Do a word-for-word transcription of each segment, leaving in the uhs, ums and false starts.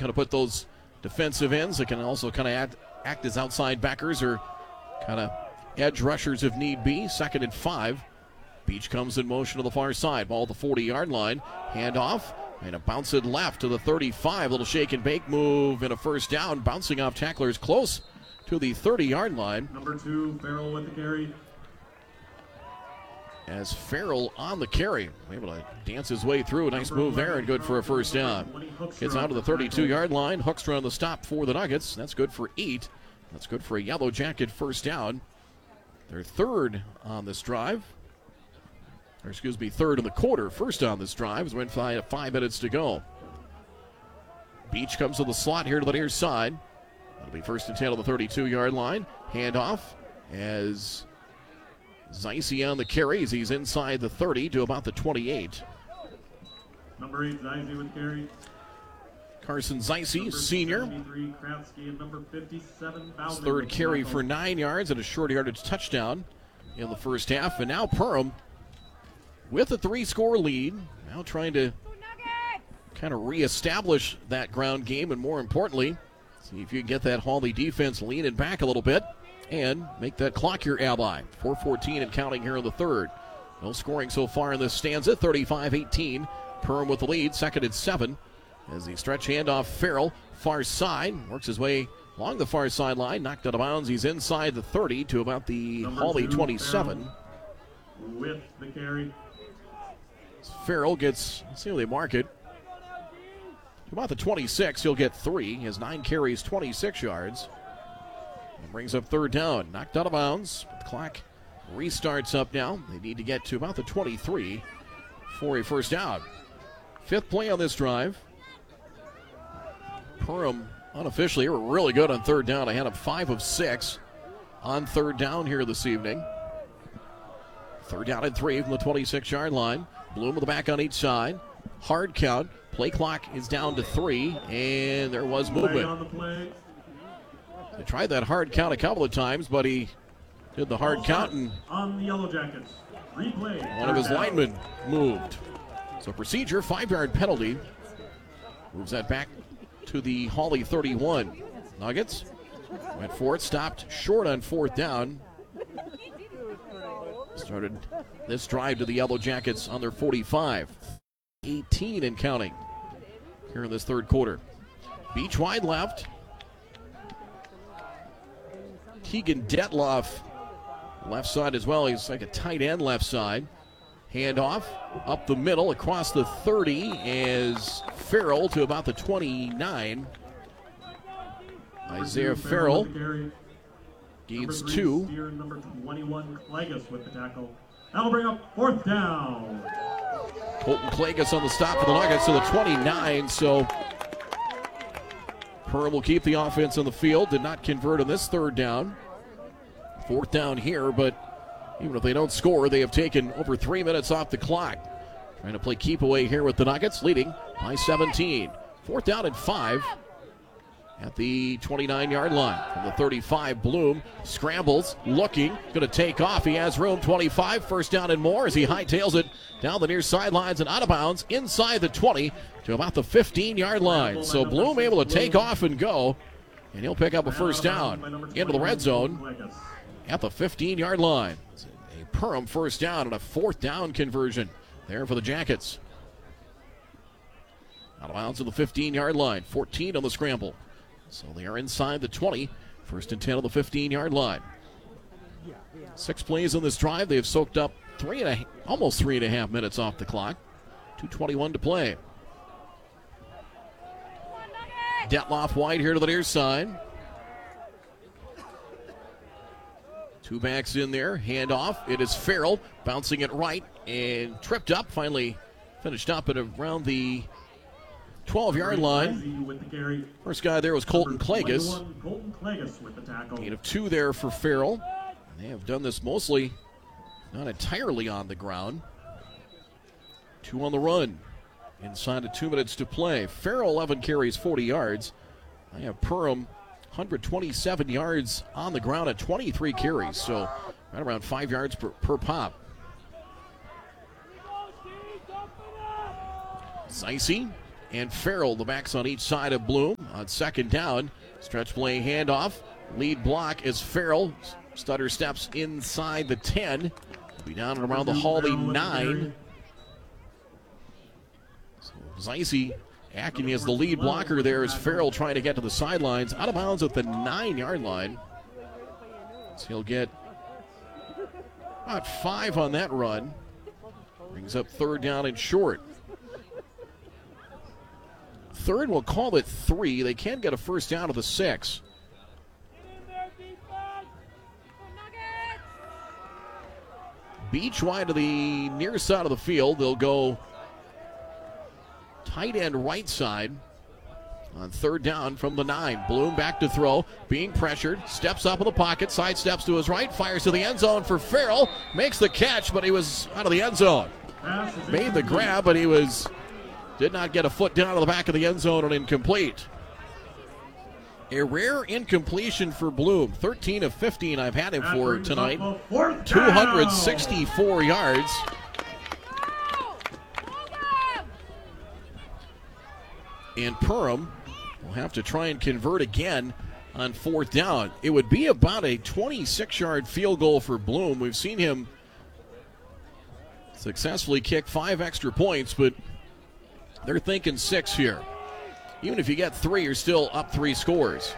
kind of put those defensive ends that can also kind of act, act as outside backers or kind of edge rushers if need be. Second and five. Beach comes in motion to the far side. Ball at the forty-yard line. Handoff. And a bounce it left to the thirty-five. Little shake and bake move and a first down. Bouncing off tacklers close to the thirty-yard line. Number two, Farrell with the carry. As Farrell on the carry, able to dance his way through. A nice move there and good for a first down. Gets out to the thirty-two-yard line. Hoekstra on the stop for the Nuggets. That's good for eight. That's good for a Yellow Jacket first down. Their third on this drive. Or excuse me, third in the quarter. First on this drive. As we went five, five minutes to go. Beach comes to the slot here to the near side. It'll be first and ten on the thirty-two-yard line. Handoff as Zeise on the carries. He's inside the thirty to about the twenty-eight. Number eight, Zeise with carry. Carson Zeise, senior. Kratzky, and number fifty-seven, His third carry for nine yards and a short yardage touchdown in the first half. And now Perham with a three-score lead. Now trying to kind of reestablish that ground game and, more importantly, see if you can get that Hawley defense leaning back a little bit and make that clock your ally. four fourteen and counting here in the third. No scoring so far in this stanza. thirty-five eighteen. Perham with the lead. Second and seven. As the stretch handoff, Farrell, far side, works his way along the far sideline. Knocked out of bounds. He's inside the thirty to about the Number Hawley two, twenty-seven. Farrell with the carry. Farrell gets, let's see how they mark it. To about the twenty-six, he'll get three. He has nine carries, twenty-six yards. And brings up third down. Knocked out of bounds. The clock restarts up now. They need to get to about the twenty-three for a first down. Fifth play on this drive. Perham unofficially were really good on third down. I had up five of six on third down here this evening. Third down and three from the twenty-six-yard line. Bloom with the back on each side. Hard count. Play clock is down to three, and there was movement. On the play. They tried that hard count a couple of times, but he did the hard count, and on the Yellow Jackets. Replay. One of his linemen moved. So procedure, five-yard penalty. Moves that back to the Hawley thirty-one. Nuggets went for it, stopped short on fourth down. Started this drive to the Yellow Jackets on their forty-five. eighteen and counting here in this third quarter. Beach wide left. Keegan Detloff left side as well. He's like a tight end left side. Handoff up the middle across the thirty is Farrell to about the twenty-nine. Isaiah Farrell gains two. Number twenty-one, Klages with the tackle. That'll bring up fourth down. Colton Klages on the stop for the Nuggets to the twenty-nine. So Perham will keep the offense on the field. Did not convert on this third down. Fourth down here, but even if they don't score, they have taken over three minutes off the clock. Trying to play keep away here with the Nuggets, leading by seventeen. Fourth down and five at the twenty-nine-yard line. From the thirty-five, Bloom scrambles, looking, going to take off. He has room, twenty-five, first down and more as he hightails it down the near sidelines and out of bounds inside the twenty to about the fifteen-yard line. So Bloom able to take off and go, and he'll pick up a first down into the red zone at the fifteen-yard line. A Perham first down and a fourth down conversion there for the Jackets. Out of bounds to the fifteen-yard line, fourteen on the scramble. So they are inside the twenty, first and ten on the fifteen-yard line. Six plays on this drive. They have soaked up three and a, almost three and a half minutes off the clock. two twenty-one to play. Detloff wide here to the near side. Two backs in there. Handoff. It is Farrell bouncing it right and tripped up. Finally finished up at around the twelve-yard line. First guy there was Colton Klages. Colton Klages with the tackle. Gain of two there for Farrell. And they have done this mostly, not entirely on the ground. Two on the run. Inside of two minutes to play. Farrell, eleven carries, forty yards. I have Perham, one hundred twenty-seven yards on the ground at twenty-three carries. So right around five yards per, per pop. Zeise and Farrell, the backs on each side of Bloom. On second down, stretch play handoff. Lead block is Farrell. Stutter steps inside the ten. Be down and around the Hawley nine. So Zeise acting as the lead blocker there as Farrell trying to get to the sidelines. Out of bounds at the nine-yard line. So he'll get about five on that run. Brings up third down and short. Third, we'll call it three. They can get a first down to the six. Beach wide to the near side of the field. They'll go tight end right side on third down from the nine. Bloom back to throw, being pressured, steps up in the pocket, side steps to his right, fires to the end zone for Farrell, makes the catch, but he was out of the end zone. Made the grab, but he was did not get a foot down to the back of the end zone and incomplete. A rare incompletion for Bloom. thirteen of fifteen I've had him for tonight. two hundred sixty-four yards. And Perham will have to try and convert again on fourth down. It would be about a twenty-six-yard field goal for Bloom. We've seen him successfully kick five extra points, but they're thinking six here. Even if you get three, you're still up three scores.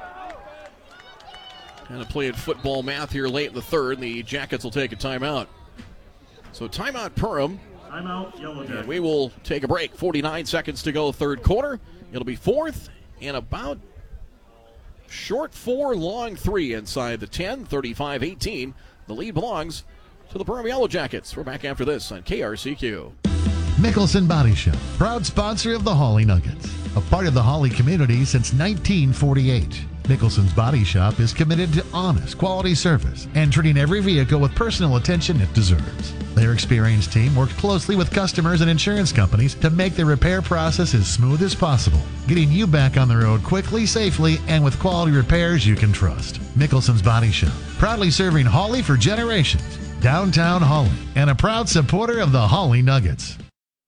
Kind of playing football math here late in the third. The Jackets will take a timeout. So timeout Perham. Timeout, Yellow Jackets. And we will take a break. forty-nine seconds to go, third quarter. It'll be fourth and about short four, long three inside the ten, thirty-five eighteen. The lead belongs to the Perham Yellow Jackets. We're back after this on K R C Q. Mickelson Body Shop, proud sponsor of the Hawley Nuggets, a part of the Hawley community since nineteen forty-eight. Mickelson's Body Shop is committed to honest, quality service and treating every vehicle with personal attention it deserves. Their experienced team works closely with customers and insurance companies to make the repair process as smooth as possible, getting you back on the road quickly, safely, and with quality repairs you can trust. Mickelson's Body Shop, proudly serving Hawley for generations. Downtown Hawley, and a proud supporter of the Hawley Nuggets.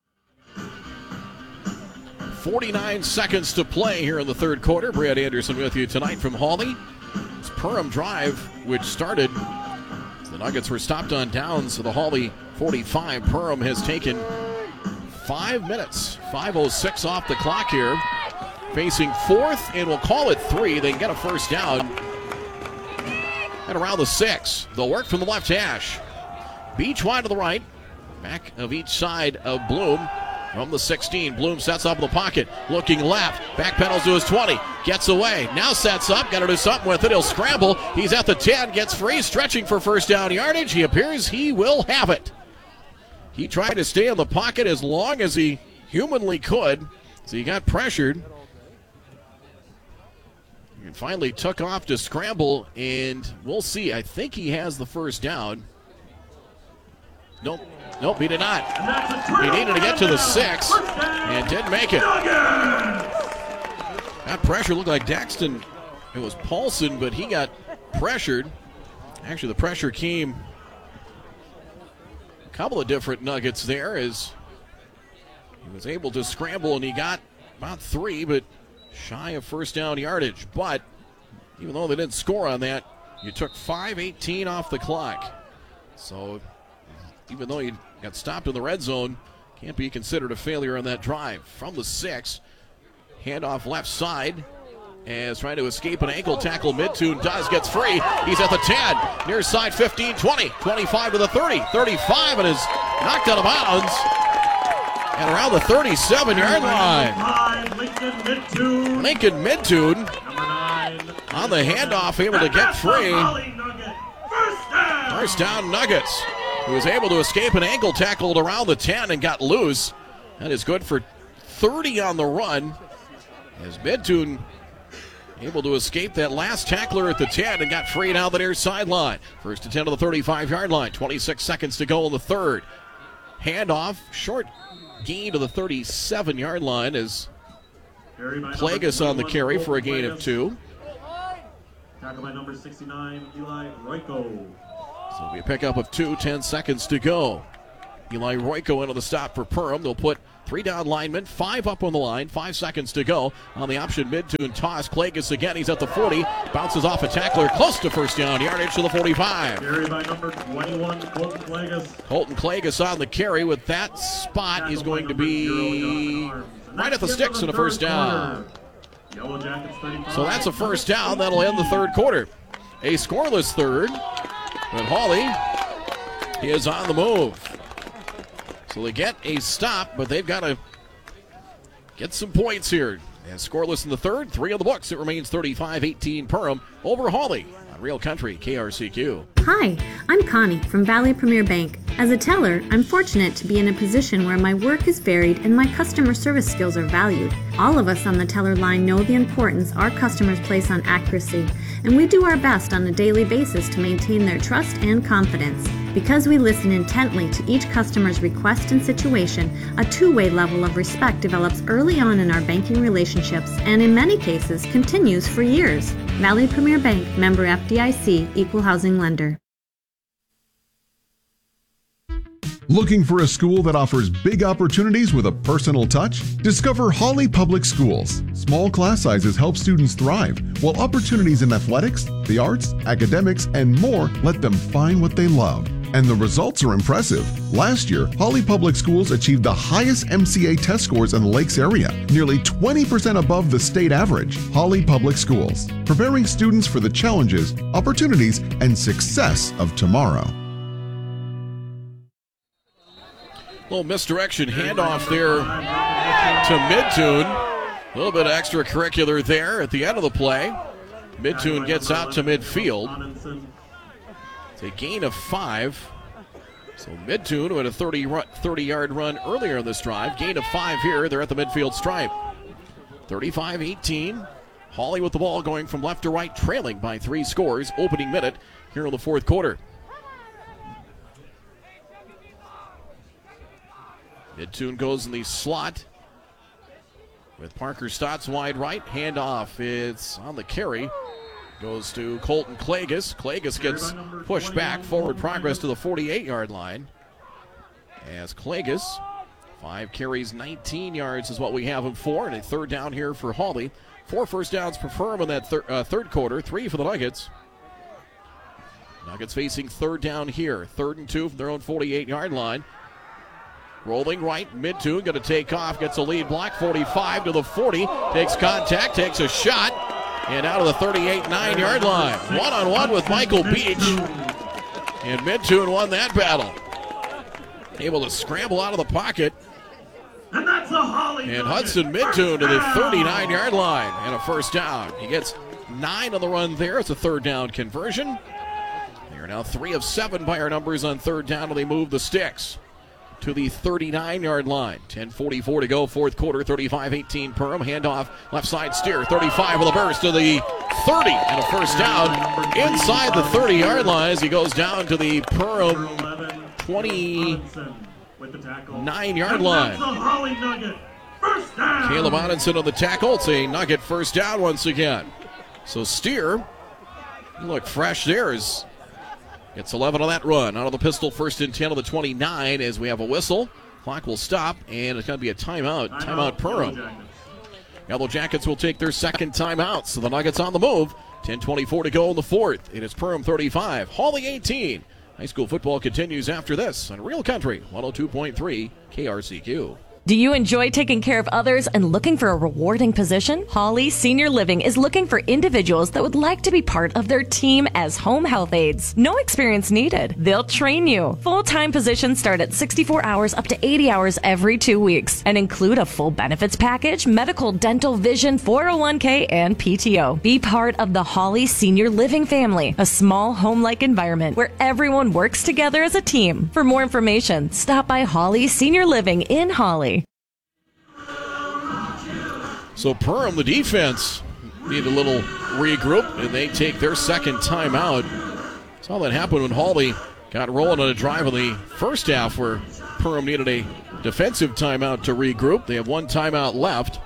forty-nine seconds to play here in the third quarter. Brad Anderson with you tonight from Hawley. It's Perham drive, which started. The Nuggets were stopped on downs to the Hawley forty-five. Perham has taken five minutes. five oh six off the clock here. Facing fourth, and we'll call it three. They can get a first down at around the six. They'll work from the left hash. Beach wide to the right. Back of each side of Bloom. From the sixteen, Bloom sets up in the pocket, looking left, back pedals to his twenty, gets away, now sets up, got to do something with it, he'll scramble, he's at the ten, gets free, stretching for first down yardage, he appears he will have it. He tried to stay in the pocket as long as he humanly could, so he got pressured, and finally took off to scramble, and we'll see, I think he has the first down. Nope. Nope, he did not. He needed to get to the six and didn't make it. That pressure looked like Daxton. It was Paulson, but he got pressured. Actually, the pressure came a couple of different Nuggets there as he was able to scramble, and he got about three, but shy of first down yardage. But even though they didn't score on that, you took five eighteen off the clock. So even though you got stopped in the red zone, can't be considered a failure on that drive. From the six, handoff left side as trying to escape an ankle tackle. Midtune does, gets free. He's at the ten, near side fifteen, twenty, twenty-five to the thirty, thirty-five, and is knocked out of bounds. And around the thirty-seven-yard line. Lincoln Midtune. Lincoln Midtune Number nine. on the handoff, able to get free. First down. First down Nuggets. He was able to escape an ankle tackle around the ten and got loose. That is good for thirty on the run. As Midtune able to escape that last tackler at the ten and got free down the near sideline. First to ten to the thirty-five-yard line. twenty-six seconds to go in the third. Handoff, short gain to the thirty-seven-yard line as Plagas on the carry for a gain of two. Tackled by number sixty-nine, Eli Royko. So it'll be a pickup of two, ten seconds to go. Eli Royko into the stop for Perham. They'll put Three down linemen, five up on the line, five seconds to go on the option mid-tune toss. Clagus again, he's at the forty, bounces off a tackler, close to first down, yardage to the forty-five. Carry by number twenty-one, Colton Clagus. Colton Clagus on the carry with that spot. He's going to be right at the sticks in a first down. Yellow Jackets thirty-five. So that's a first down. That'll end the third quarter. A scoreless third, but Hawley is on the move. So they get a stop, but they've got to get some points here. And scoreless in the third, three on the books. It remains thirty-five eighteen Perham over Hawley on Real Country K R C Q. Hi, I'm Connie from Valley Premier Bank. As a teller, I'm fortunate to be in a position where my work is varied and my customer service skills are valued. All of us on the teller line know the importance our customers place on accuracy, and we do our best on a daily basis to maintain their trust and confidence. Because we listen intently to each customer's request and situation, a two-way level of respect develops early on in our banking relationships and in many cases continues for years. Valley Premier Bank, member F D I C, equal housing lender. Looking for a school that offers big opportunities with a personal touch? Discover Hawley Public Schools. Small class sizes help students thrive, while opportunities in athletics, the arts, academics, and more let them find what they love. And the results are impressive. Last year, Hawley Public Schools achieved the highest M C A test scores in the Lakes area, nearly twenty percent above the state average. Hawley Public Schools, preparing students for the challenges, opportunities, and success of tomorrow. Little misdirection handoff there to Midtune. A little bit of extracurricular there at the end of the play. Midtune gets out to midfield. It's a gain of five. So Midtune, who had a thirty-yard run earlier in this drive, gain of five here. They're at the midfield stripe. thirty-five eighteen. Hawley with the ball going from left to right, trailing by three scores. Opening minute here in the fourth quarter. Midtune goes in the slot with Parker Stotts wide right. Handoff. It's on the carry. Goes to Colton Clagus. Clagus gets pushed back. Forward progress to the forty-eight-yard line. As Clagus, five carries, nineteen yards is what we have him for. And a third down here for Hawley. Four first downs per firm in that thir- uh, third quarter. Three for the Nuggets. Nuggets facing third down here. Third and two from their own forty-eight-yard line. Rolling right, Midtune going to take off, gets a lead block, forty-five to the forty, takes contact, takes a shot, and out of the thirty-eight nine-yard line. One-on-one with Michael Beach, and Midtune won that battle. Able to scramble out of the pocket, And that's a Hawley. and Hudson Midtune to the thirty-nine-yard line, and a first down. He gets nine on the run there. It's a third down conversion. They are now three of seven by our numbers on third down, and they move the sticks to the thirty-nine-yard line. ten forty-four to go, fourth quarter, thirty-five eighteen Perham. Handoff, left side steer, thirty-five with a burst to the thirty, and a first down inside the thirty-yard line as he goes down to the Perham twenty-nine-yard line. Caleb Odinson on the tackle. It's a Nugget first down once again. So Steer, you look fresh there as it's eleven on that run. Out of the pistol, first and ten of the twenty-nine as we have a whistle. Clock will stop, and it's going to be a timeout. Timeout Perham. Yellow Jackets will take their second timeout, so the Nuggets on the move. ten twenty-four to go in the fourth. It is Perham thirty-five, Hawley eighteen. High school football continues after this on Real Country one oh two point three K R C Q. Do you enjoy taking care of others and looking for a rewarding position? Hawley Senior Living is looking for individuals that would like to be part of their team as home health aides. No experience needed. They'll train you. Full-time positions start at sixty-four hours up to eighty hours every two weeks and include a full benefits package, medical, dental, vision, four oh one k, and P T O. Be part of the Hawley Senior Living family, a small home-like environment where everyone works together as a team. For more information, stop by Hawley Senior Living in Hawley. So Perham, the defense, need a little regroup, and they take their second timeout. Saw that happen when Hawley got rolling on a drive in the first half where Perham needed a defensive timeout to regroup. They have one timeout left.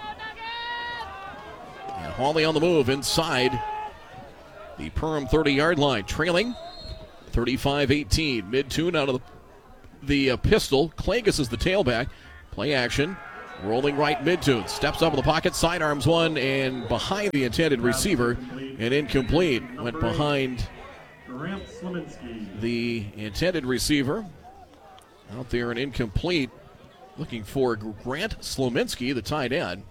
And Hawley on the move inside the Perham thirty-yard line, trailing thirty-five eighteen. Midtune out of the, the uh, pistol. Clagus is the tailback. Play action. Rolling right, Midtune steps up in the pocket, sidearms one, and behind the intended receiver, and incomplete. Went behind Grant Slominski. the intended receiver. Out there and incomplete. Looking for Grant Slominski, the tight end.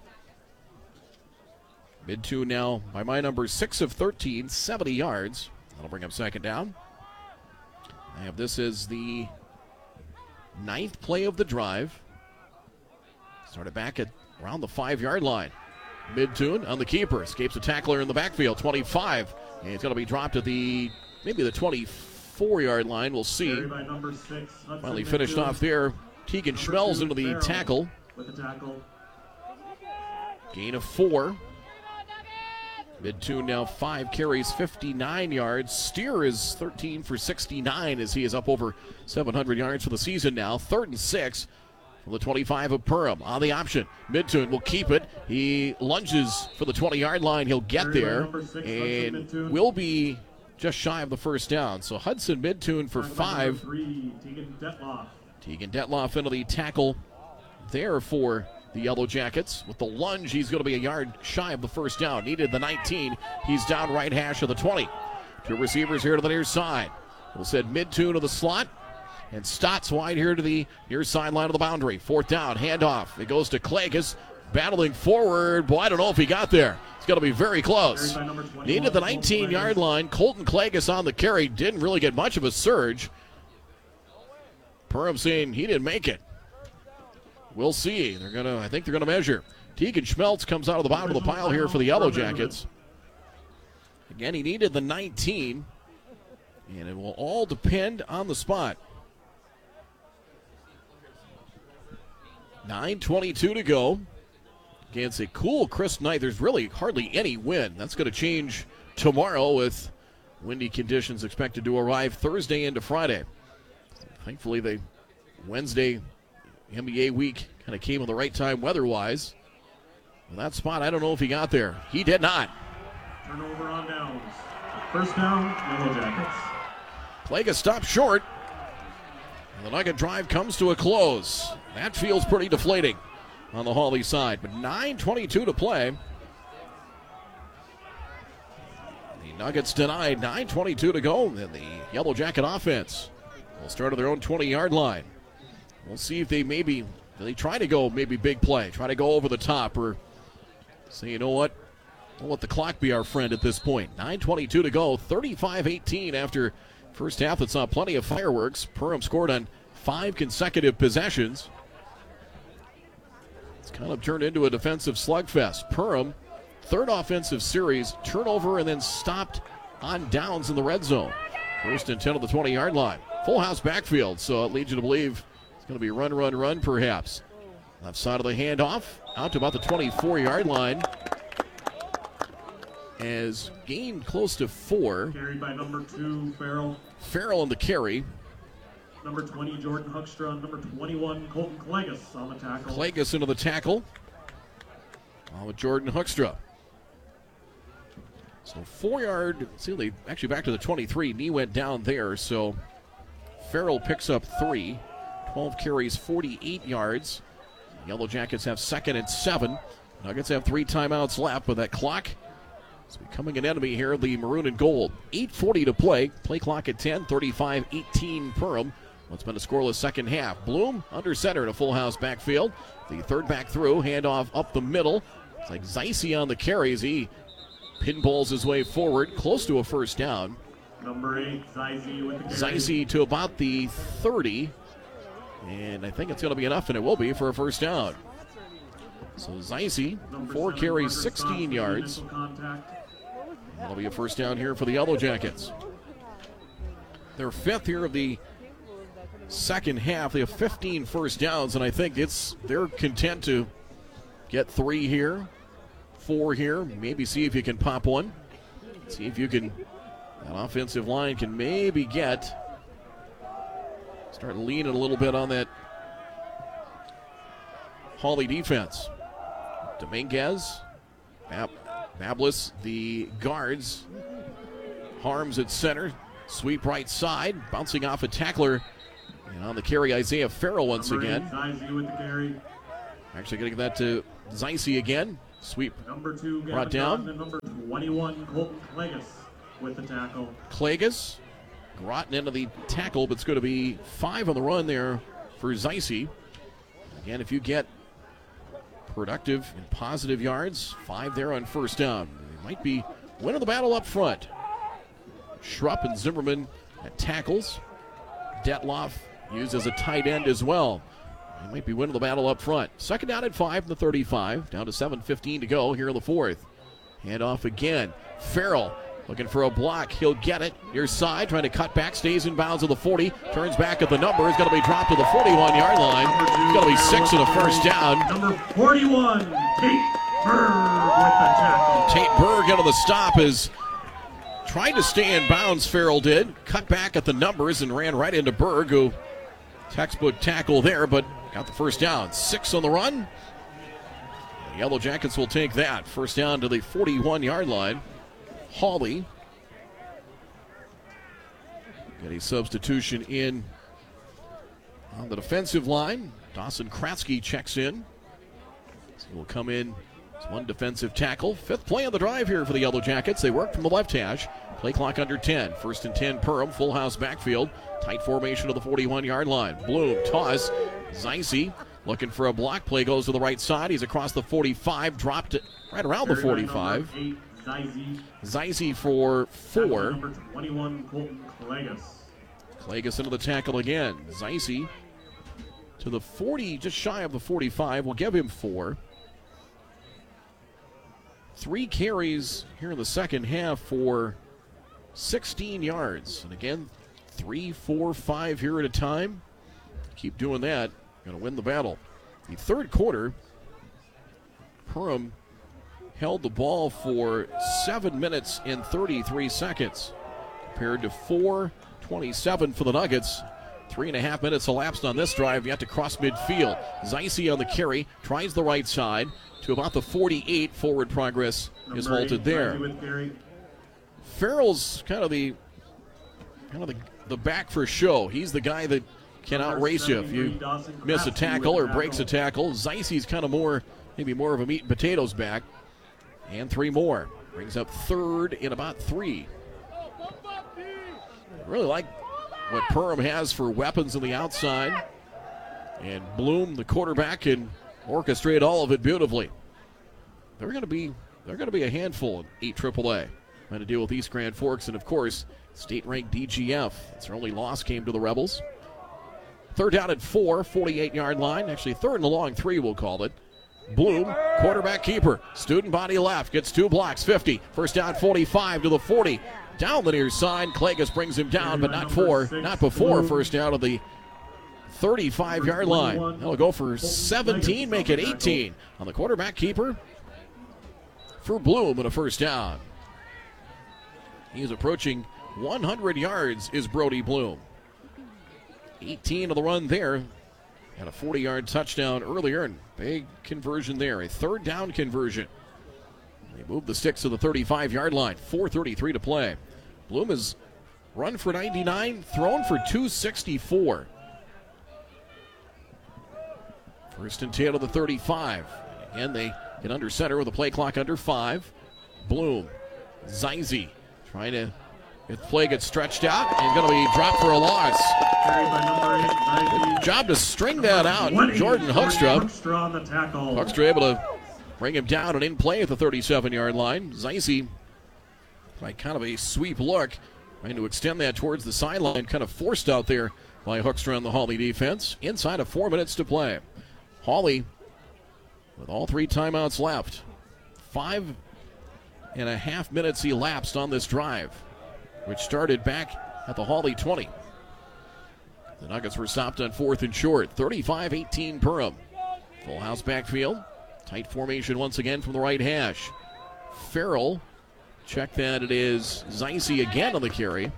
Midtune now, by my number, six of thirteen, seventy yards. That'll bring up second down. I have this as the ninth play of the drive. Started back at around the five-yard line. Midtune on the keeper. Escapes a tackler in the backfield, twenty-five. And it's going to be dropped at the, maybe the twenty-four-yard line. We'll see. Carried by number six, Hudson Finally finished Midtune. off there. Tegan Number Schmelz two, into the Farrell tackle. With the tackle. Gain of four. Midtune now five carries, fifty-nine yards. Steer is thirteen for sixty-nine as he is up over seven hundred yards for the season now. Third and six from the twenty-five of Perham. On the option, Midtune will keep it. He lunges for the twenty-yard line. He'll get Carried by there number six, and Hudson Midtune. will be just shy of the first down. So Hudson Midtune for Target by number five. Three, Tegan Detloff. Tegan Detloff into the tackle there for the Yellow Jackets. With the lunge, he's going to be a yard shy of the first down. Needed the nineteen. He's down right hash of the twenty. Two receivers here to the near side. We'll send Midtune to the slot. And Stotts wide here to the near sideline of the boundary. Fourth down, handoff. It goes to Klages, battling forward. Boy, I don't know if he got there. It's going to be very close. Carried by number twenty-one, Needed the Colton nineteen-yard Klages. line. Colton Klages on the carry. Didn't really get much of a surge. Perham saying he didn't make it. We'll see. They're gonna. I think they're gonna measure. Tegan Schmelz comes out of the bottom of the pile here for the Yellow Jackets. Again, he needed the nineteen, and it will all depend on the spot. nine twenty-two to go. Against a cool, crisp night. There's really hardly any wind. That's going to change tomorrow with windy conditions expected to arrive Thursday into Friday. Thankfully, the Wednesday N B A week kind of came at the right time weather-wise. Well, that spot, I don't know if he got there. He did not. Turnover on downs. First down, Yellow Jackets. Klages stopped short. And the Nugget drive comes to a close. That feels pretty deflating on the Hawley side. But nine twenty-two to play. The Nuggets denied. nine twenty-two to go. And the Yellow Jacket offense will start at their own twenty-yard line. We'll see if they maybe, they try to go maybe big play, try to go over the top, or say, you know what, we'll let the clock be our friend at this point. nine twenty-two to go, thirty-five eighteen after first half that saw plenty of fireworks. Perham scored on five consecutive possessions. It's kind of turned into a defensive slugfest. Perham, third offensive series, turnover and then stopped on downs in the red zone. First and ten of the twenty-yard line. Full house backfield, so it leads you to believe it's going to be run, run, run perhaps. Left side of the handoff, out to about the twenty-four-yard line. As gained close to four. Carried by number two, Farrell. Farrell on the carry. Number twenty, Jordan Huckstra. Number twenty-one, Colton Klages on the tackle. Klages into the tackle. All with Jordan Huckstra. So four-yard, see, they actually back to the twenty-three. Knee went down there, so Farrell picks up three. twelve carries, forty-eight yards. Yellow Jackets have second and seven. Nuggets have three timeouts left, but that clock is becoming an enemy here, the maroon and gold. eight forty to play. Play clock at ten, thirty-five eighteen Perham. What's been a scoreless second half. Bloom under center in a full house backfield. The third back through, handoff up the middle. It's like Zeise on the carries. He pinballs his way forward, close to a first down. Number eight, Zeise with the carry. Zeise to about the thirty. And I think it's going to be enough, and it will be for a first down. So Zeise, Number four seven, carries, Parker sixteen Stoss, yards. mental contact. That'll be a first down here for the Yellow Jackets. They're fifth here of the second half. They have fifteen first downs, and I think it's they're content to get three here, four here, maybe see if you can pop one. See if you can, that offensive line can maybe get, start leaning a little bit on that Hawley defense. Dominguez, Bab- Bablis, the guards. Harms at center, sweep right side, bouncing off a tackler. And on the carry, Isaiah Farrell once Number again. eight, Zeise with the carry. Actually getting that to Zeise again. Sweep Number two, Gavin brought down. Groton, and number twenty-one, Colton Klages with the tackle. Klages. Groton into the tackle, but it's going to be five on the run there for Zeise. Again, if you get productive and positive yards, five there on first down. They might be winning the battle up front. Schrupp and Zimmerman at tackles. Detloff used as a tight end as well. They might be winning the battle up front. Second down at five in the thirty-five. Down to seven fifteen to go here in the fourth. Handoff again. Farrell looking for a block. He'll get it. Near side, trying to cut back. Stays in bounds at the forty. Turns back at the number. He's going to be dropped to the forty-one-yard line. It's going to be six and a first down. Number forty-one, Tate Berg with the tackle. Tate Berg into the stop is tried to stay in bounds, Farrell did. Cut back at the numbers and ran right into Berg, who textbook tackle there, but got the first down. Six on the run. The Yellow Jackets will take that. First down to the forty-one-yard line. Hawley. Get a substitution in on the defensive line. Dawson Kratzky checks in. So he'll come in as one defensive tackle. Fifth play of the drive here for the Yellow Jackets. They work from the left hash. Play clock under ten. First and ten, Perham. Full house backfield. Tight formation to the forty-one-yard line. Bloom, toss. Zeise looking for a block. Play goes to the right side. He's across the forty-five. Dropped it right around the forty-five. Eight, Zeise. Zeise for four. Number twenty-one, Colton Klages. Klages into the tackle again. Zeise to the forty, just shy of the forty-five. We'll give him four. Three carries here in the second half for sixteen yards. And again, three, four, five here at a time. Keep doing that. Going to win the battle. The third quarter, Perham held the ball for seven minutes and thirty-three seconds, compared to four twenty-seven for the Nuggets. Three and a half minutes elapsed on this drive, yet to cross midfield. Zeise on the carry, tries the right side to about the forty-eight. Forward progress is Number halted eight, there. Zeise with Gary. Farrell's kind of the kind of the, the back for show. He's the guy that can Number outrace you if you Dawson miss a Kratzky tackle with or the breaks a tackle. Zeise's kind of more, maybe more of a meat and potatoes back. And three more. Brings up third in about three. Really like what Perham has for weapons on the outside. And Bloom, the quarterback, can orchestrate all of it beautifully. They're going to be they're going to be a handful in eight triple A. Trying to deal with East Grand Forks and, of course, state-ranked D G F. It's their only loss came to the Rebels. Third down at four, forty-eight-yard line. Actually, third and a long three, we'll call it. Bloom, quarterback keeper. Student body left, gets two blocks, fifty. First down, forty-five to the forty. Down the near side, Klages brings him down, but not for, not before first down of the thirty-five-yard line. They'll go for seventeen, make it eighteen on the quarterback keeper for Bloom and a first down. He's approaching one hundred yards is Brody Bloom. eighteen of the run there. Had a forty-yard touchdown earlier, and big conversion there. A third down conversion. They move the sticks to the thirty-five-yard line. four thirty-three to play. Bloom has run for ninety-nine, thrown for two sixty-four. First and ten to the thirty-five. Again, they get under center with a play clock under five. Bloom, Zeise trying to, if play gets stretched out, and going to be dropped for a loss. Carried by number eight, Good job to string that out. twenty, Jordan Hoekstra. Hoekstra on the tackle. Hoekstra able to bring him down and in play at the thirty-seven-yard line. Zeise, by kind of a sweep look, trying to extend that towards the sideline, kind of forced out there by Hoekstra on the Hawley defense. Inside of four minutes to play. Hawley with all three timeouts left. Five and a half minutes elapsed on this drive, which started back at the Hawley twenty. The Nuggets were stopped on fourth and short. thirty-five eighteen Perham. Full house backfield. Tight formation once again from the right hash. Farrell, check that it is Zeise again on the carry.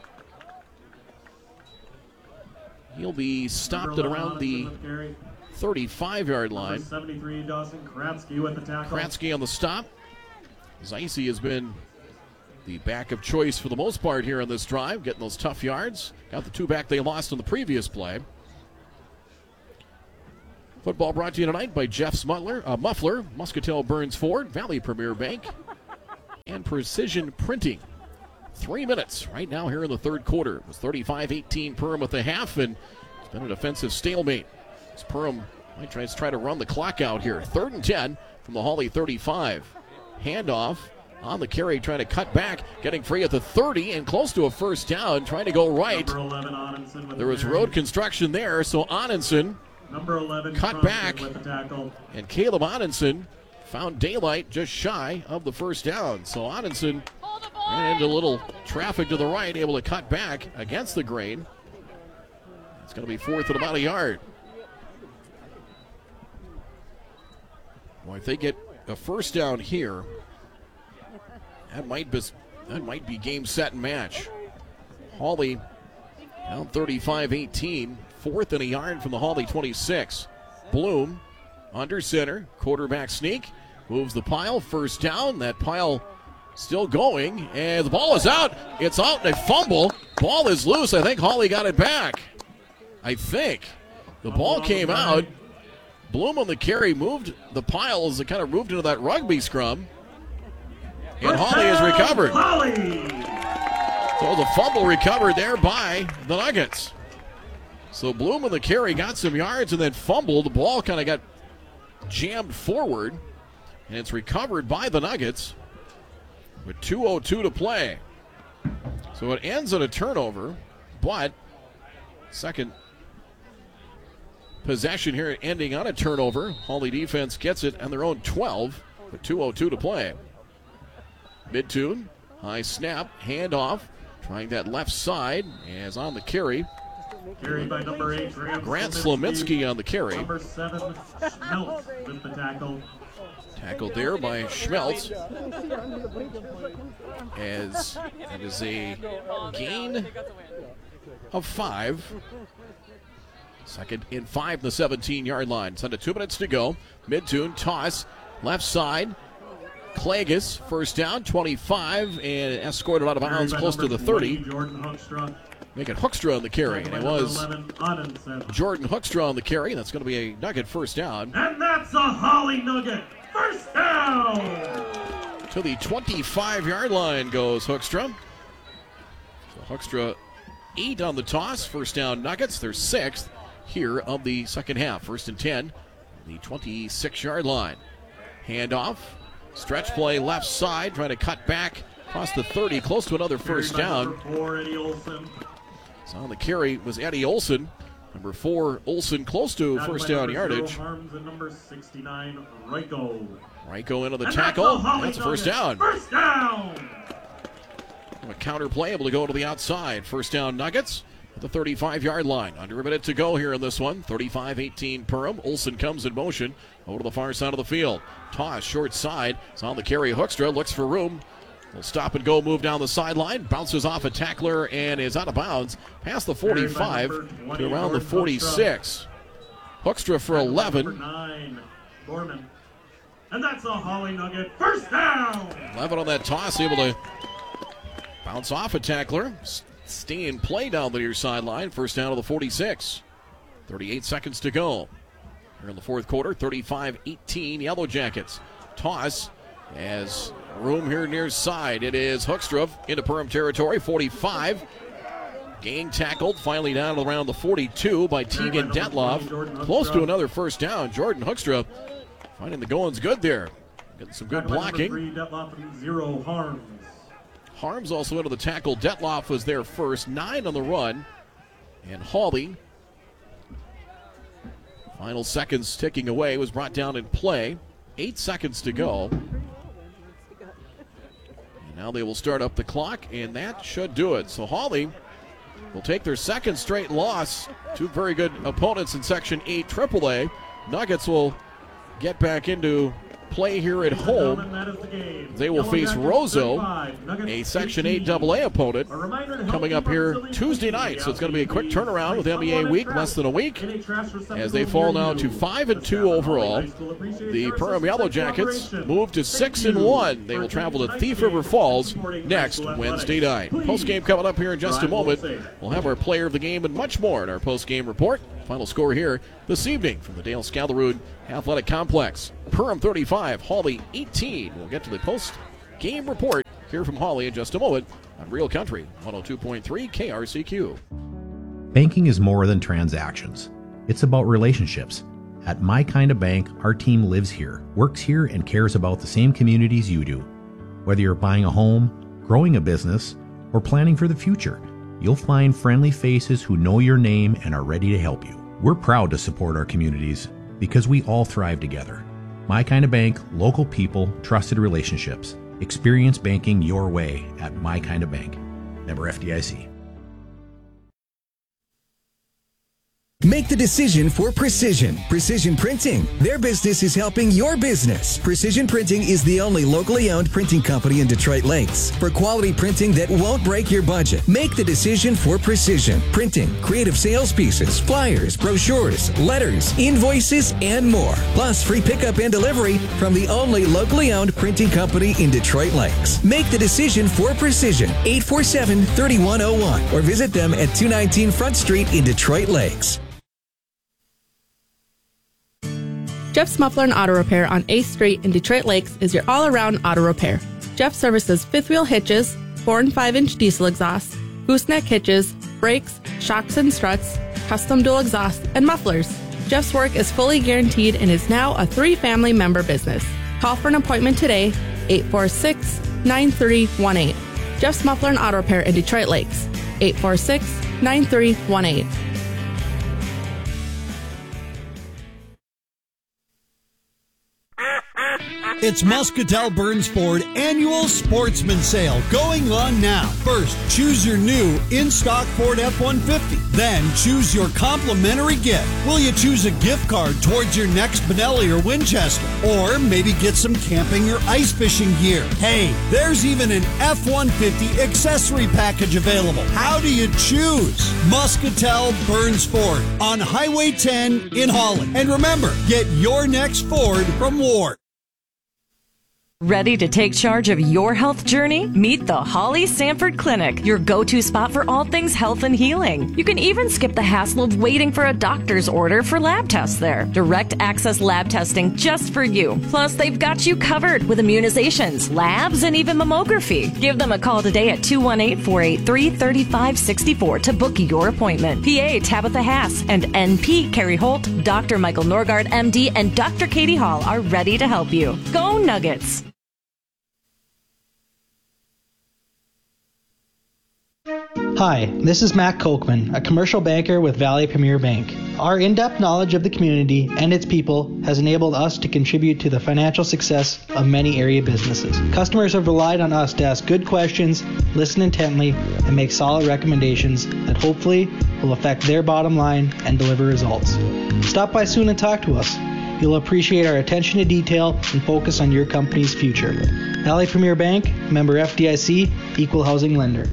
He'll be stopped at around the thirty-five-yard line. Number seventy-three, Dawson Kratzky with the tackle. Kratzky on the stop. Zeise has been the back of choice for the most part here on this drive, getting those tough yards. Got the two back they lost on the previous play. Football brought to you tonight by Jeff's Muffler, uh, Muffler, Muscatel Burns Ford, Valley Premier Bank, and Precision Printing. Three minutes right now here in the third quarter. It was thirty-five eighteen Perham at the half, and it's been a defensive stalemate. As Perham might try to try to run the clock out here. Third and ten from the Hawley thirty-five. Handoff on the carry, trying to cut back, getting free at the thirty and close to a first down, trying to go right. eleven, Onenson, there was road construction there, so Onenson Number eleven, cut back, with the tackle. And Caleb Onenson found daylight just shy of the first down. So Onenson ran into a little traffic to the right, able to cut back against the grain. It's going to be fourth and about a yard. Well, if they get a first down here, that might be, that might be game, set, and match. Hawley down thirty-five eighteen. Fourth and a yard from the Hawley twenty-six. Bloom under center. Quarterback sneak. Moves the pile. First down. That pile still going. And the ball is out. It's out and a fumble. Ball is loose. I think Hawley got it back. I think. The ball came out. Bloom on the carry moved the pile as it kind of moved into that rugby scrum. And Hawley has recovered. Hawley! So it was a fumble recovered there by the Nuggets. So Bloom on the carry got some yards and then fumbled. The ball kind of got jammed forward. And it's recovered by the Nuggets with two oh two to play. So it ends on a turnover, but second possession here ending on a turnover. Hawley defense gets it on their own twelve with two oh two to play. Mid-tune, high snap, handoff, trying that left side as on the carry. Carried by number eight, Grant, Grant Slominski on the carry. Number seven, Schmeltz with the tackle. Tackled there by Schmeltz. As that is a gain of five. Second and five in the seventeen-yard line. It's under two minutes to go. Mid-tune, toss, left side. Klages, first down, twenty-five, and escorted out of bounds close to the thirty. Jordan Hoekstra. Making Hoekstra on the carry, and it was eleven, Jordan Hoekstra on the carry. That's going to be a Nugget first down. And that's a Hawley Nugget. First down! To the twenty-five-yard line goes Hoekstra. So Hoekstra, eight on the toss. First down Nuggets. They're sixth here of the second half. First and ten, the twenty-six-yard line. Handoff. Stretch play left side, trying to cut back across the thirty, close to another first down. Four, Eddie Olson. So on the carry was Eddie Olson. Number four, Olson close to Down first by down number yardage. zero, Harms and number sixty-nine, Ryko. Ryko into the And tackle. That's, a That's a first down. First down! A counter play able to go to the outside. First down Nuggets at the thirty-five-yard line. Under a minute to go here in this one. thirty-five eighteen Perham. Olson comes in motion over to the far side of the field. Toss short side. It's on the carry. Hoekstra looks for room. Will stop and go, move down the sideline. Bounces off a tackler and is out of bounds past the forty-five to around the forty-six. Hoekstra for eleven. Number nine, Borman. And that's a Hawley Nugget. First down! eleven on that toss, able to bounce off a tackler. Stay in play down the near sideline. First down to the forty-six. thirty-eight seconds to go. Here in the fourth quarter, thirty-five eighteen Yellow Jackets. Toss as room here near side. It is Hoekstra into Perham territory, forty-five. Gang tackled, finally down to around the forty-two by Tegan Detloff. Close to another first down. Jordan Hoekstra finding the goings good there. Getting some good blocking. Three, Detloff, and zero, Harms. Harms also into the tackle. Detloff was there first. Nine on the run. And Hawley, final seconds ticking away, was brought down in play. Eight seconds to go. And now they will start up the clock, and that should do it. So Hawley will take their second straight loss. Two very good opponents in Section eight triple A. Nuggets will get back into play here at home. They will face Roseau, a Section eight double A opponent, coming up here Tuesday night. So it's going to be a quick turnaround with N B A week, less than a week, as they fall now to five and two overall. The Perham Yellow Jackets move to six and one. They will travel to Thief River Falls next Wednesday night. Post game coming up here in just a moment. We'll have our player of the game and much more in our post game report. Final score here this evening from the Dale Scalaroon Athletic Complex. Perham thirty-five, Hawley eighteen. We'll get to the post-game report here from Hawley in just a moment on Real Country one oh two point three K R C Q. Banking is more than transactions. It's about relationships. At My Kind of Bank, our team lives here, works here, and cares about the same communities you do. Whether you're buying a home, growing a business, or planning for the future, you'll find friendly faces who know your name and are ready to help you. We're proud to support our communities because we all thrive together. My Kind of Bank, local people, trusted relationships. Experience banking your way at My Kind of Bank. Member F D I C. Make the decision for Precision. Precision Printing. Their business is helping your business. Precision Printing is the only locally owned printing company in Detroit Lakes. For quality printing that won't break your budget, make the decision for Precision Printing. Creative sales pieces, flyers, brochures, letters, invoices, and more. Plus free pickup and delivery from the only locally owned printing company in Detroit Lakes. Make the decision for Precision. eight four seven, three one zero one or visit them at two nineteen Front Street in Detroit Lakes. Jeff's Muffler and Auto Repair on eighth Street in Detroit Lakes is your all-around auto repair. Jeff services fifth wheel hitches, four and five inch diesel exhausts, gooseneck hitches, brakes, shocks and struts, custom dual exhausts, and mufflers. Jeff's work is fully guaranteed and is now a three-family member business. Call for an appointment today, eight four six, nine three one eight. Jeff's Muffler and Auto Repair in Detroit Lakes, eight four six, nine three one eight. It's Muscatel Burns Ford Annual Sportsman Sale going on now. First, choose your new in-stock Ford F one fifty. Then, choose your complimentary gift. Will you choose a gift card towards your next Benelli or Winchester? Or maybe get some camping or ice fishing gear? Hey, there's even an F one fifty accessory package available. How do you choose? Muscatel Burns Ford on Highway ten in Hawley. And remember, get your next Ford from Ward. Ready to take charge of your health journey? Meet the Hawley Sanford Clinic, your go-to spot for all things health and healing. You can even skip the hassle of waiting for a doctor's order for lab tests there. Direct access lab testing just for you. Plus, they've got you covered with immunizations, labs, and even mammography. Give them a call today at two one eight, four eight three, three five six four to book your appointment. P A Tabitha Haas and N P Carrie Holt, Doctor Michael Norgard, M D, and Doctor Katie Hall are ready to help you. Go Nuggets! Hi, this is Matt Kochman, a commercial banker with Valley Premier Bank. Our in-depth knowledge of the community and its people has enabled us to contribute to the financial success of many area businesses. Customers have relied on us to ask good questions, listen intently, and make solid recommendations that hopefully will affect their bottom line and deliver results. Stop by soon and talk to us. You'll appreciate our attention to detail and focus on your company's future. Valley Premier Bank, member F D I C, equal housing lender.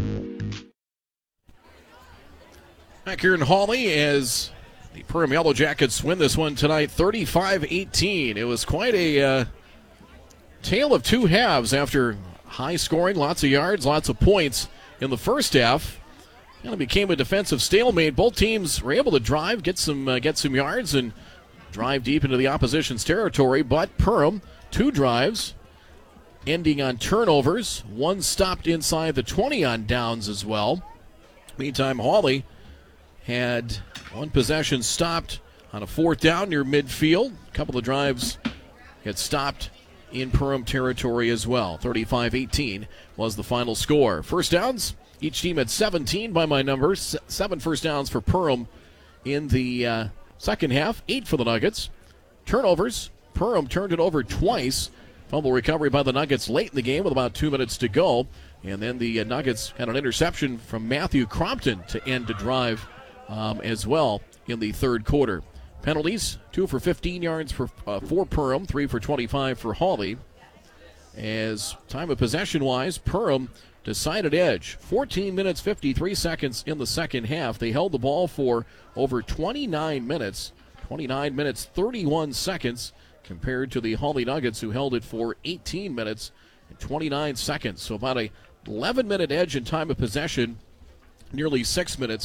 Back here in Hawley as the Perham Yellow Jackets win this one tonight, thirty-five eighteen. It was quite a uh, tale of two halves after high scoring, lots of yards, lots of points in the first half. And it became a defensive stalemate. Both teams were able to drive, get some uh, get some yards, and drive deep into the opposition's territory. But Perham, two drives, ending on turnovers. One stopped inside the twenty on downs as well. Meantime, Hawley had one possession stopped on a fourth down near midfield. A couple of drives get stopped in Perham territory as well. thirty-five eighteen was the final score. First downs, each team had seventeen by my numbers. Seven first downs for Perham in the uh, second half, eight for the Nuggets. Turnovers, Perham turned it over twice. Fumble recovery by the Nuggets late in the game with about two minutes to go. And then the uh, Nuggets had an interception from Matthew Crompton to end the drive Um, as well in the third quarter. Penalties, two for fifteen yards for, uh, for Perham, three for twenty-five for Hawley. As time of possession-wise, Perham decided edge. fourteen minutes, fifty-three seconds in the second half. They held the ball for over twenty-nine minutes. twenty-nine minutes, thirty-one seconds compared to the Hawley Nuggets, who held it for eighteen minutes and twenty-nine seconds. So about a eleven-minute edge in time of possession, nearly six minutes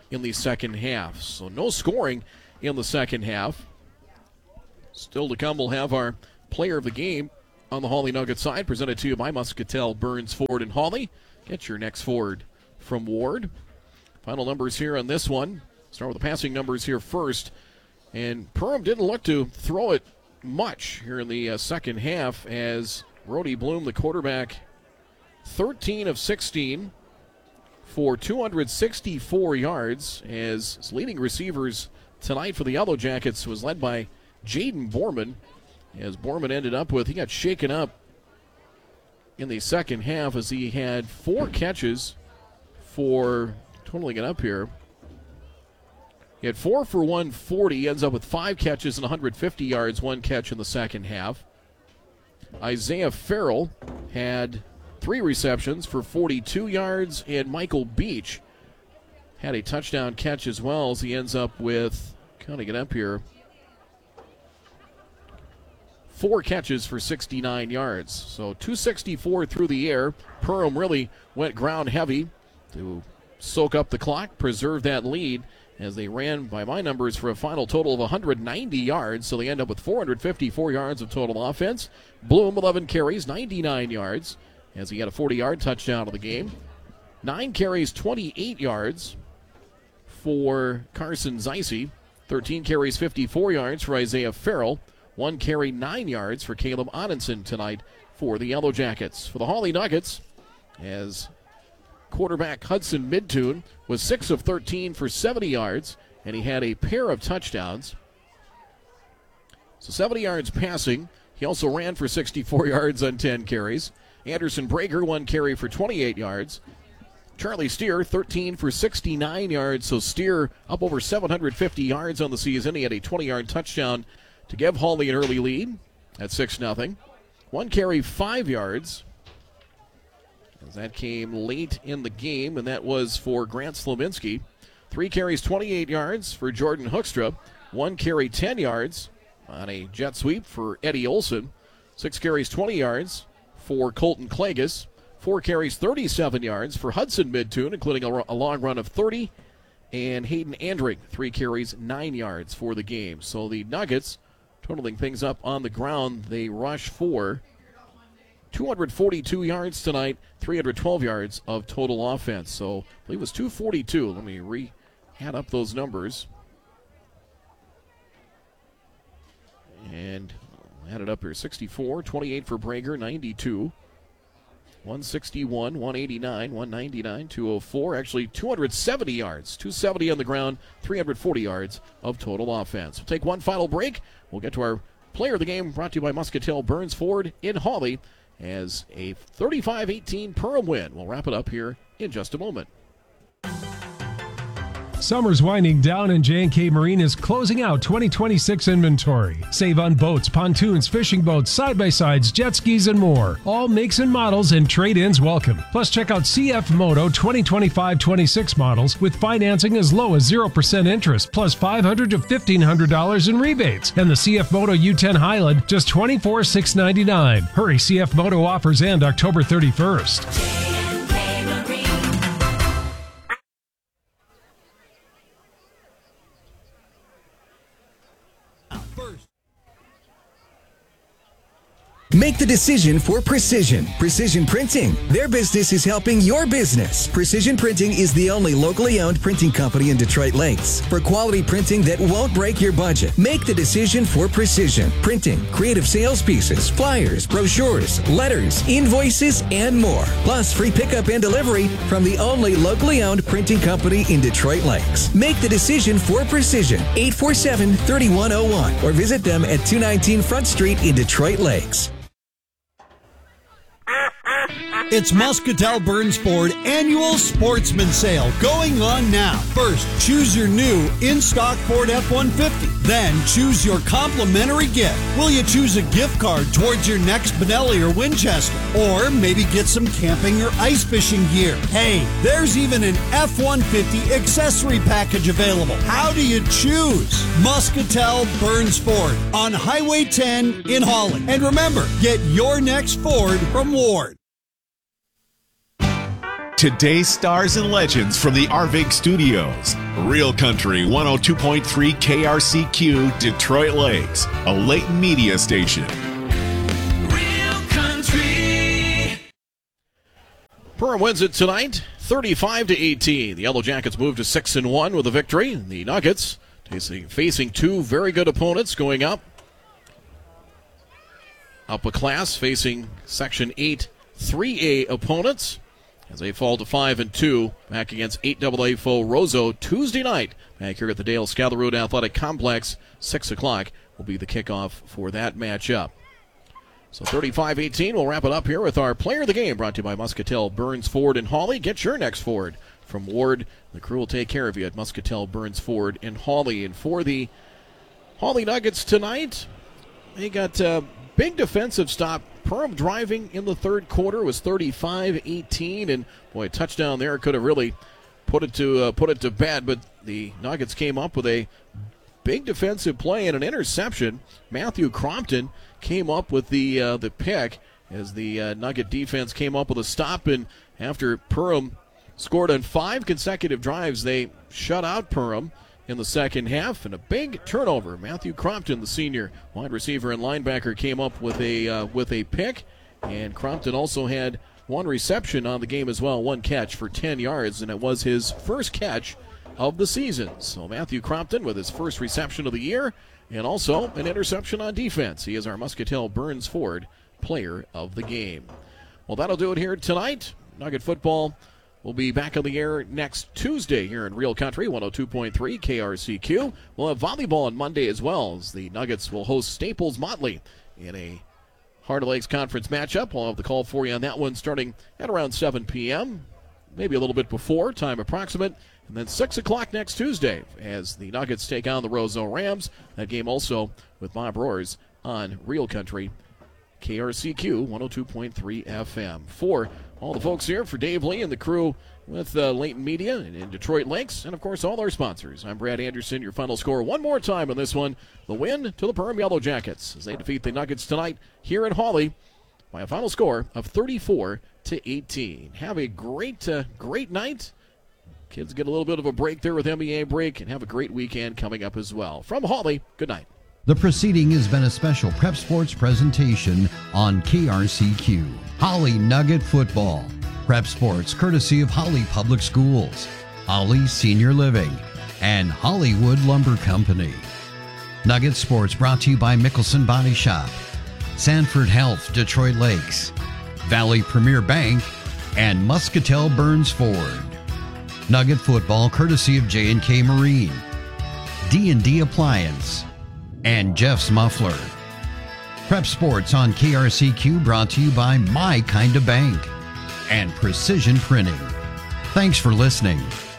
in the second half. So no scoring in the second half. Still to come, we'll have our player of the game on the Hawley Nugget side, presented to you by Muscatel, Burns, Ford, and Hawley. Get your next Ford from Ward. Final numbers here on this one. Start with the passing numbers here first. And Perham didn't look to throw it much here in the uh, second half, as Brody Bloom, the quarterback, thirteen of sixteen for two hundred sixty-four yards, as his leading receivers tonight for the Yellow Jackets was led by Jaden Borman, as Borman ended up with, he got shaken up in the second half as he had four catches for, totaling it up here, he had four for one forty, he ends up with five catches and one hundred fifty yards, one catch in the second half. Isaiah Farrell had three receptions for forty-two yards, and Michael Beach had a touchdown catch as well, as he ends up with, counting it up here, four catches for sixty-nine yards. So two sixty-four through the air. Perham really went ground heavy to soak up the clock, preserve that lead, as they ran, by my numbers, for a final total of one hundred ninety yards. So they end up with four hundred fifty-four yards of total offense. Bloom, eleven carries, ninety-nine yards, as he had a forty-yard touchdown of the game. Nine carries, twenty-eight yards for Carson Zeise. thirteen carries, fifty-four yards for Isaiah Farrell. One carry, nine yards for Caleb Odinson tonight for the Yellow Jackets. For the Hawley Nuggets, as quarterback Hudson Midtune was six of thirteen for seventy yards, and he had a pair of touchdowns. So seventy yards passing. He also ran for sixty-four yards on ten carries. Anderson Brager, one carry for twenty-eight yards. Charlie Steer, thirteen for sixty-nine yards. So Steer up over seven hundred fifty yards on the season. He had a twenty-yard touchdown to give Hawley an early lead at six nothing. One carry, five yards, as that came late in the game, and that was for Grant Slominski. Three carries, twenty-eight yards for Jordan Hoekstra. One carry, ten yards on a jet sweep for Eddie Olson. Six carries, twenty yards for Colton Klages. Four carries, thirty-seven yards for Hudson Midtune, including a, a long run of thirty. And Hayden Andring, three carries, nine yards for the game. So the Nuggets, totaling things up on the ground, they rush for two hundred forty-two yards tonight, three hundred twelve yards of total offense. So I believe it was two forty-two. Let me re-add up those numbers. And add it up here. sixty-four, twenty-eight for Brager, ninety-two. one sixty-one, one eighty-nine, one ninety-nine, two oh four. Actually, two hundred seventy yards. two seventy on the ground, three hundred forty yards of total offense. We'll take one final break. We'll get to our player of the game, brought to you by Muscatel, Burns, Ford, in Hawley, as a thirty-five eighteen Perham win. We'll wrap it up here in just a moment. Summer's winding down, and J and K Marine is closing out twenty twenty-six inventory. Save on boats, pontoons, fishing boats, side-by-sides, jet skis, and more. All makes and models and trade-ins welcome. Plus, check out C F Moto twenty twenty-five twenty-six models with financing as low as zero percent interest, plus five hundred dollars to fifteen hundred dollars in rebates. And the C F Moto U ten Highland, just twenty-four thousand six hundred ninety-nine dollars. Hurry, C F Moto offers end October thirty-first. Make the decision for Precision. Precision Printing. Their business is helping your business. Precision Printing is the only locally owned printing company in Detroit Lakes for quality printing that won't break your budget. Make the decision for Precision Printing. Creative sales pieces, flyers, brochures, letters, invoices, and more. Plus free pickup and delivery from the only locally owned printing company in Detroit Lakes. Make the decision for Precision. eight four seven, three one zero one or visit them at two nineteen Front Street in Detroit Lakes. It's Muscatel Burns Ford Annual Sportsman Sale going on now. First, choose your new in-stock Ford F one fifty. Then, choose your complimentary gift. Will you choose a gift card towards your next Benelli or Winchester? Or maybe get some camping or ice fishing gear? Hey, there's even an F one fifty accessory package available. How do you choose? Muscatel Burns Ford on Highway ten in Hawley. And remember, get your next Ford from Ward. Today's stars and legends from the Arvig Studios. Real Country one oh two point three K R C Q, Detroit Lakes, a Leighton media station. Real Country. Perham wins it tonight, thirty-five to eighteen. The Yellow Jackets move to six and one with a victory. The Nuggets facing two very good opponents going up. Up a class, facing Section eight three A opponents, as they fall to five and two, back against eight double A foe Roseau Tuesday night, back here at the Dale Scatherwood Athletic Complex. Six o'clock will be the kickoff for that matchup. So thirty-five eighteen, we'll wrap it up here with our player of the game, brought to you by Muscatel, Burns, Ford, and Hawley. Get your next Ford from Ward. The crew will take care of you at Muscatel, Burns, Ford, and Hawley. And for the Hawley Nuggets tonight, they got a big defensive stop. Perham driving in the third quarter was thirty-five eighteen, and boy, a touchdown there could have really put it to uh, put it to bed. But the Nuggets came up with a big defensive play and an interception. Matthew Crompton came up with the uh, the pick as the uh, Nugget defense came up with a stop, and after Perham scored on five consecutive drives, they shut out Perham in the second half, and a big turnover. Matthew Crompton, the senior wide receiver and linebacker, came up with a uh, with a pick, and Crompton also had one reception on the game as well, one catch for ten yards, and it was his first catch of the season. So Matthew Crompton with his first reception of the year, and also an interception on defense. He is our Muscatel Burns Ford player of the game. Well, that'll do it here tonight. Nugget football will be back on the air next Tuesday here in Real Country, one oh two point three K R C Q. We'll have volleyball on Monday as well, as the Nuggets will host Staples Motley in a Heart of Lakes Conference matchup. We'll have the call for you on that one starting at around seven p.m., maybe a little bit before, time approximate. And then six o'clock next Tuesday as the Nuggets take on the Roseau Rams. That game also with Bob Roars on Real Country, K R C Q one oh two point three F M. For all the folks here, for Dave Lee and the crew with uh, Leighton Media and in Detroit Lakes, and of course all our sponsors, I'm Brad Anderson. Your final score one more time on this one. The win to the Perham Yellow Jackets as they defeat the Nuggets tonight here in Hawley by a final score of thirty-four to eighteen. Have a great, uh, great night. Kids get a little bit of a break there with N B A break, and have a great weekend coming up as well. From Hawley, good night. The proceeding has been a special Prep Sports presentation on K R C Q. Hawley Nugget Football. Prep Sports, courtesy of Hawley Public Schools, Hawley Senior Living, and Hollywood Lumber Company. Nugget Sports brought to you by Mickelson Body Shop, Sanford Health, Detroit Lakes, Valley Premier Bank, and Muscatel Burns Ford. Nugget Football, courtesy of J and K Marine, D and D Appliance, and Jeff's Muffler. Prep Sports on K R C Q brought to you by My Kinda Bank and Precision Printing. Thanks for listening.